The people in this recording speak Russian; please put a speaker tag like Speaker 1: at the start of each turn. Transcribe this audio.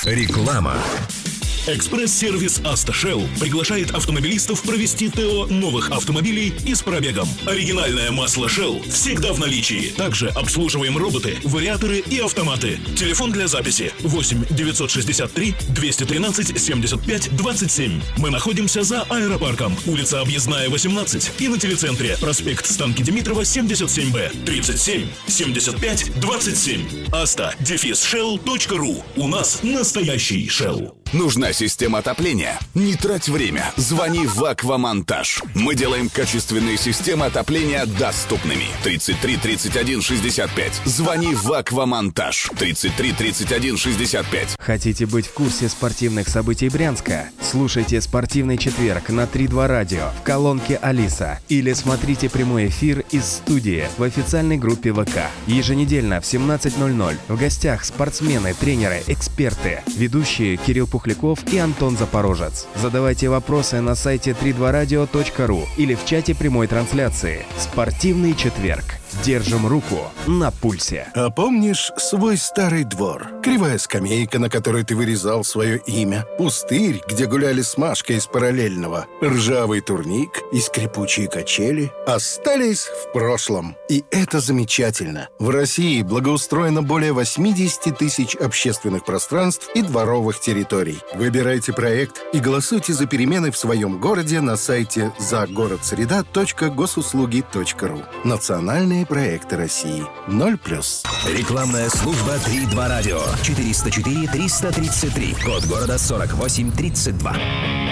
Speaker 1: Реклама.
Speaker 2: Экспресс-сервис «Автошелл» приглашает автомобилистов провести ТО новых автомобилей и с пробегом. Оригинальное масло Shell всегда в наличии. Также обслуживаем роботы, вариаторы и автоматы. Телефон для записи 8 963 213 75 27. Мы находимся за аэропарком, улица Объездная, 18, и на телецентре проспект Станки Димитрова, 77Б, 37 75 27. asta-shell.ru. У нас настоящий Shell.
Speaker 3: Нужна система отопления? Не трать время. Звони в Аквамонтаж. Мы делаем качественные системы отопления доступными. 33 31 65. Звони в Аквамонтаж. 33 31 65.
Speaker 4: Хотите быть в курсе спортивных событий Брянска? Слушайте «Спортивный четверг» на 3-2 радио в колонке «Алиса» или смотрите прямой эфир из студии в официальной группе ВК. Еженедельно в 17:00 в гостях спортсмены, тренеры, эксперты, ведущие Кирилл Пухляков и Антон Запорожец. Задавайте вопросы на сайте 32radio.ru или в чате прямой трансляции. «Спортивный четверг». Держим руку на пульсе.
Speaker 5: А помнишь свой старый двор? Кривая скамейка, на которой ты вырезал свое имя. Пустырь, где гуляли с Машкой из параллельного. Ржавый турник и скрипучие качели остались в прошлом. И это замечательно. В России благоустроено более 80 тысяч общественных пространств и дворовых территорий. Выбирайте проект и голосуйте за перемены в своем городе на сайте загородсреда.госуслуги.ру. Национальные проекты России. 0+.
Speaker 1: Рекламная служба 3-2 радио. 404 333. Код города 4832.